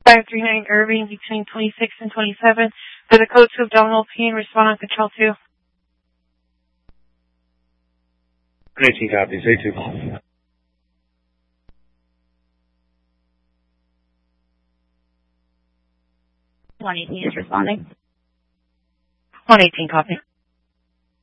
539 Irving between 26 and 27 for the code 2 abdominal pain. Respond on control 2. 118 copies, A2. 118 is responding. 118 copy.